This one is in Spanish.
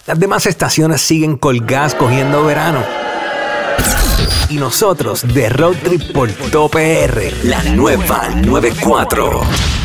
Las demás estaciones siguen colgadas cogiendo verano. Y nosotros de Road Trip por Top PR, la nueva 94.